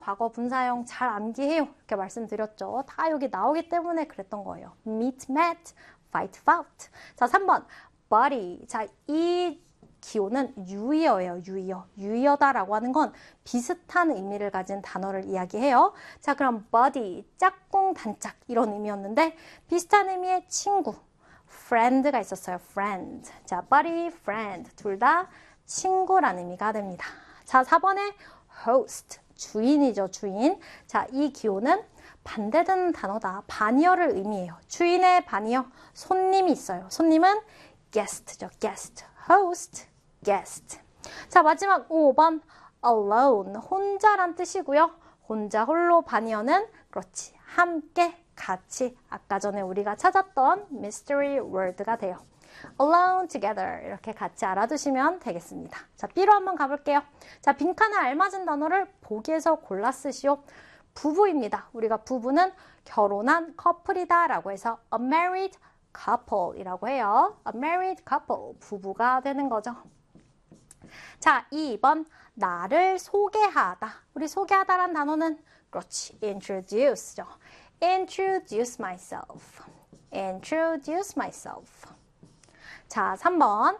과거 분사형 잘 암기해요. 이렇게 말씀드렸죠. 다 여기 나오기 때문에 그랬던 거예요. meet, met, fight, fought. 자, 3번 body. 자, 이 기호는 유의어예요. 유의어. 유의어다라고 하는 건 비슷한 의미를 가진 단어를 이야기해요. 자, 그럼 body, 짝꿍, 단짝 이런 의미였는데 비슷한 의미의 친구, friend가 있었어요. friend. 자, buddy, friend 둘 다 친구라는 의미가 됩니다. 자, 4번에 host, 주인이죠. 주인. 자, 이 기호는 반대되는 단어다. 반의어를 의미해요. 주인의 반의어, 손님이 있어요. 손님은 guest죠. guest. host, guest. 자, 마지막 5번 alone, 혼자란 뜻이고요. 혼자, 홀로 반의어는 그렇지. 함께, 같이. 아까 전에 우리가 찾았던 mystery word가 돼요. alone, together 이렇게 같이 알아두시면 되겠습니다. 자, B로 한번 가볼게요. 자, 빈칸에 알맞은 단어를 보기에서 골라 쓰시오. 부부입니다. 우리가 부부는 결혼한 커플이다 라고 해서 a married couple 이라고 해요. a married couple, 부부가 되는 거죠. 자, 2번 나를 소개하다. 우리 소개하다란 단어는 그렇지, introduce죠. introduce myself. introduce myself. 자, 3번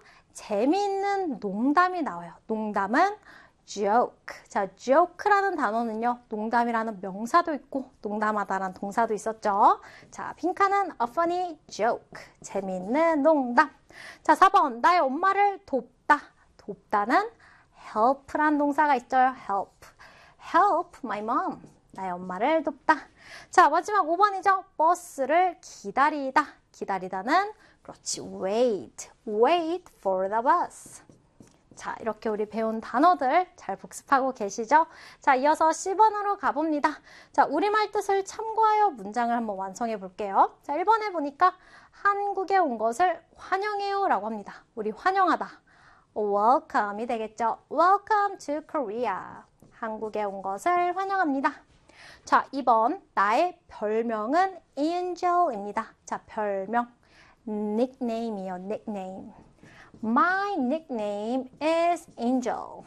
재미있는 농담이 나와요. 농담은 joke. 자, joke라는 단어는요, 농담이라는 명사도 있고 농담하다라는 동사도 있었죠. 자, 빈칸은 a funny joke. 재미있는 농담. 자, 4번 나의 엄마를 돕다. 돕다는 help란 동사가 있죠. help my mom. 나의 엄마를 돕다. 자, 마지막 5번이죠. 버스를 기다리다. 기다리다는 그렇지, wait for the bus. 자, 이렇게 우리 배운 단어들 잘 복습하고 계시죠? 자, 이어서 10번으로 가봅니다. 자, 우리말 뜻을 참고하여 문장을 한번 완성해 볼게요. 자, 1번에 보니까 한국에 온 것을 환영해요 라고 합니다. 우리 환영하다. welcome이 되겠죠? welcome to Korea. 한국에 온 것을 환영합니다. 자, 2번 나의 별명은 Angel입니다. 자, 별명. nickname이요. nickname. My nickname is Angel.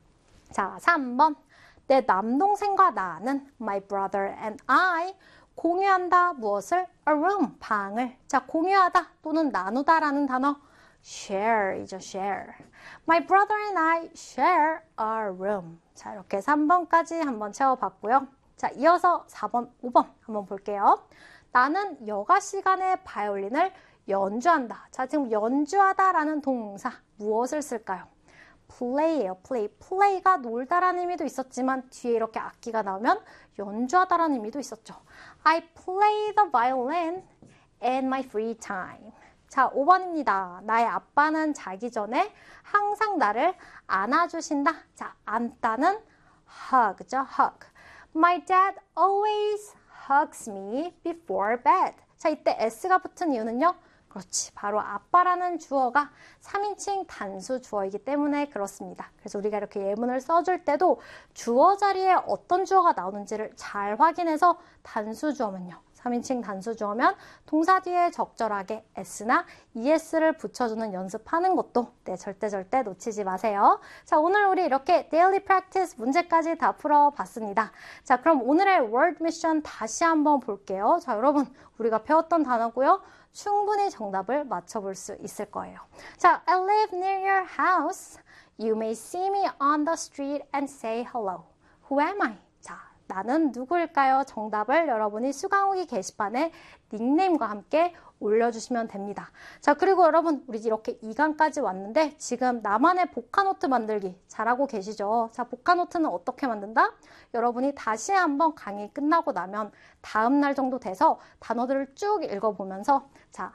자, 3번. 내 남동생과 나는 my brother and I 공유한다. 무엇을? a room. 방을. 자, 공유하다 또는 나누다라는 단어 share이죠. share. My brother and I share a room. 자, 이렇게 3번까지 한번 채워봤고요. 자, 이어서 4번, 5번 한번 볼게요. 나는 여가 시간에 바이올린을 연주한다. 자, 지금 연주하다라는 동사 무엇을 쓸까요? play예요. play. play가 놀다라는 의미도 있었지만 뒤에 이렇게 악기가 나오면 연주하다라는 의미도 있었죠. I play the violin in my free time. 자, 5번입니다. 나의 아빠는 자기 전에 항상 나를 안아주신다. 자, 안다는 hug죠. hug. My dad always hugs me before bed. 자, 이때 s가 붙은 이유는요. 그렇지. 바로 아빠라는 주어가 3인칭 단수 주어이기 때문에 그렇습니다. 그래서 우리가 이렇게 예문을 써줄 때도 주어 자리에 어떤 주어가 나오는지를 잘 확인해서 단수 주어면요. 3인칭 단수 주어면 동사 뒤에 적절하게 s나 es를 붙여주는 연습하는 것도 절대 놓치지 마세요. 자, 오늘 우리 이렇게 daily practice 문제까지 다 풀어봤습니다. 자, 그럼 오늘의 word mission 다시 한번 볼게요. 자, 여러분 우리가 배웠던 단어고요. 충분히 정답을 맞춰볼 수 있을 거예요. 자, I live near your house. You may see me on the street and say hello. Who am I? 자, 나는 누구일까요? 정답을 여러분이 수강후기 게시판에 닉네임과 함께 올려주시면 됩니다. 자, 그리고 여러분 우리 이렇게 2강까지 왔는데 지금 나만의 복화노트 만들기 잘하고 계시죠? 자, 복화노트는 어떻게 만든다? 여러분이 다시 한번 강의 끝나고 나면 다음 날 정도 돼서 단어들을 쭉 읽어보면서 자,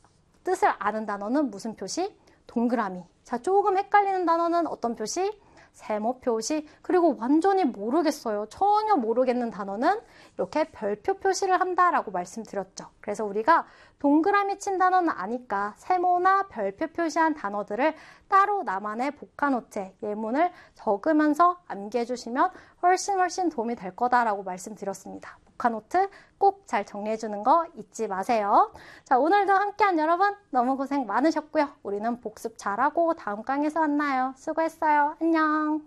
뜻을 아는 단어는 무슨 표시? 동그라미. 자, 조금 헷갈리는 단어는 어떤 표시? 세모 표시. 그리고 완전히 모르겠어요. 전혀 모르겠는 단어는 이렇게 별표 표시를 한다라고 말씀드렸죠. 그래서 우리가 동그라미 친 단어는 아니까 세모나 별표 표시한 단어들을 따로 나만의 복화노트에 예문을 적으면서 암기해 주시면 훨씬 도움이 될 거다라고 말씀드렸습니다. 복화노트 꼭 잘 정리해 주는 거 잊지 마세요. 자, 오늘도 함께한 여러분 너무 고생 많으셨고요. 우리는 복습 잘하고 다음 강의에서 만나요. 수고했어요. 안녕.